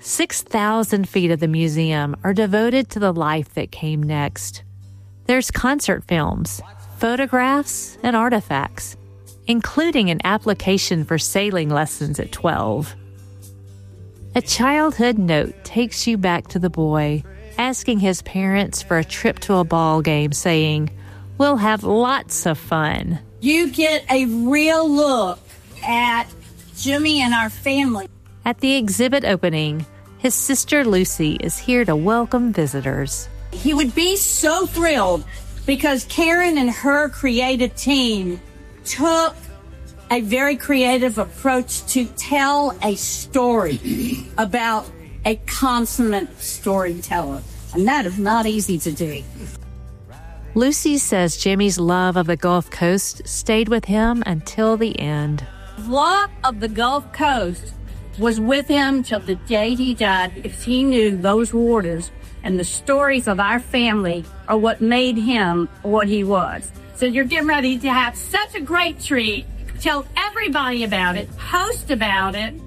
6,000 feet of the museum are devoted to the life that came next. There's concert films, photographs, and artifacts, including an application for sailing lessons at 12. A childhood note takes you back to the boy, asking his parents for a trip to a ball game, saying, "We'll have lots of fun." You get a real look at Jimmy and our family. At the exhibit opening, his sister Lucy is here to welcome visitors. He would be so thrilled because Karen and her creative team took a very creative approach to tell a story about a consummate storyteller. And that is not easy to do. Lucy says Jimmy's love of the Gulf Coast stayed with him until the end. Love of the Gulf Coast was with him till the day he died because he knew those waters and the stories of our family are what made him what he was. So you're getting ready to have such a great treat. Tell everybody about it, post about it,